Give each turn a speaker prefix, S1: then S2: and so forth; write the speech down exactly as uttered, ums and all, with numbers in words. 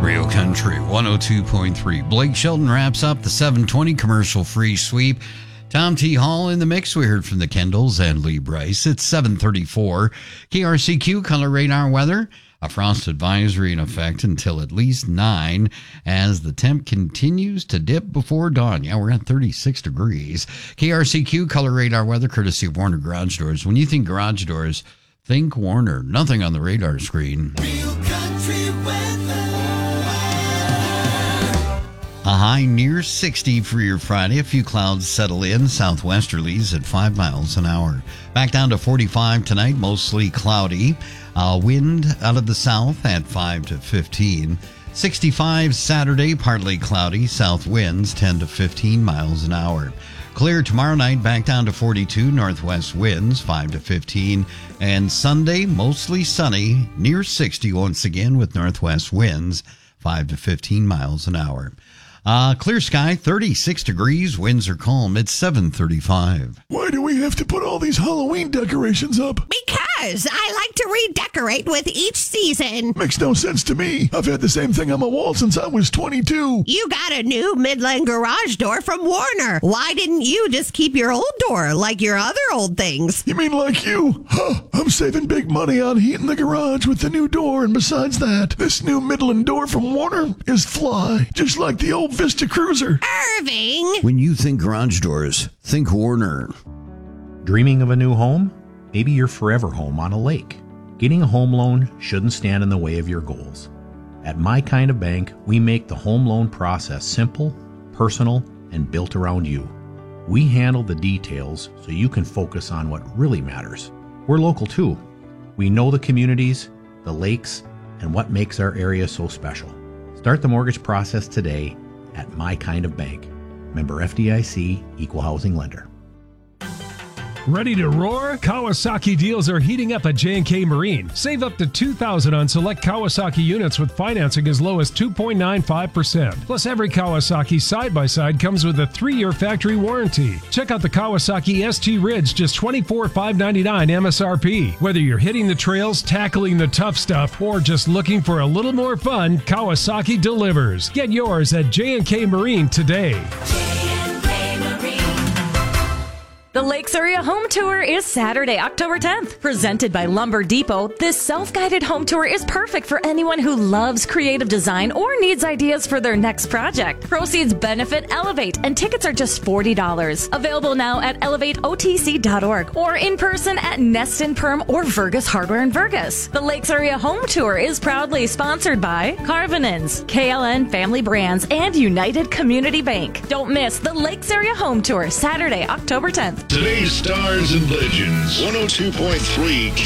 S1: Real Country one oh two point three. Blake Shelton wraps up the seven twenty commercial-free sweep. Tom T. Hall in the mix. We heard from the Kendalls and Lee Bryce. It's seven thirty-four. K R C Q color radar weather. A frost advisory in effect until at least nine as the temp continues to dip before dawn. Yeah, we're at thirty-six degrees. K R C Q color radar weather courtesy of Warner Garage Doors. When you think garage doors, think Warner. Nothing on the radar screen.
S2: Real country weather.
S1: A high near sixty for your Friday. A few clouds settle in. Southwesterlies at five miles an hour. Back down to forty-five tonight, mostly cloudy. Uh, wind out of the south at five to fifteen. sixty-five Saturday, partly cloudy. South winds ten to fifteen miles an hour. Clear tomorrow night, back down to forty-two. Northwest winds five to fifteen. And Sunday, mostly sunny, near sixty once again with northwest winds five to fifteen miles an hour. Uh, clear sky, thirty-six degrees. Winds are calm. It's seven thirty-five.
S3: Why do we have to put all these Halloween decorations up?
S4: Because I like to redecorate with each season.
S3: Makes no sense to me. I've had the same thing on my wall since I was twenty-two.
S4: You got a new Midland garage door from Warner. Why didn't you just keep your old door like your other old things?
S3: You mean like you? Huh, I'm saving big money on heating the garage with the new door, and besides that, this new Midland door from Warner is fly, just like the old Vista Cruiser.
S4: Irving!
S1: When you think garage doors, think Warner.
S5: Dreaming of a new home? Maybe your forever home on a lake. Getting a home loan shouldn't stand in the way of your goals. At My Kind of Bank, we make the home loan process simple, personal, and built around you. We handle the details so you can focus on what really matters. We're local too. We know the communities, the lakes, and what makes our area so special. Start the mortgage process today at My Kind of Bank. Member F D I C, Equal Housing Lender.
S6: Ready to roar? Kawasaki deals are heating up at J and K Marine. Save up to two thousand dollars on select Kawasaki units with financing as low as two point nine five percent. Plus, every Kawasaki side-by-side comes with a three-year factory warranty. Check out the Kawasaki S T Ridge, just twenty-four thousand five hundred ninety-nine dollars M S R P. Whether you're hitting the trails, tackling the tough stuff, or just looking for a little more fun, Kawasaki delivers. Get yours at J and K Marine today.
S7: The Lakes Area Home Tour is Saturday, October tenth. Presented by Lumber Depot, this self-guided home tour is perfect for anyone who loves creative design or needs ideas for their next project. Proceeds benefit Elevate, and tickets are just forty dollars. Available now at elevate O T C dot org or in person at Neston Perm or Vergus Hardware in Vergus. The Lakes Area Home Tour is proudly sponsored by Carvinens, K L N Family Brands, and United Community Bank. Don't miss the Lakes Area Home Tour, Saturday, October tenth.
S8: Today's Stars and Legends, one oh two point three